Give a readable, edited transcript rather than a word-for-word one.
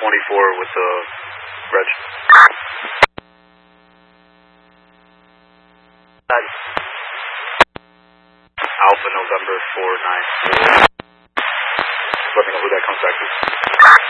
24 with the reg. Alpha November 494. Let me know who that comes back to.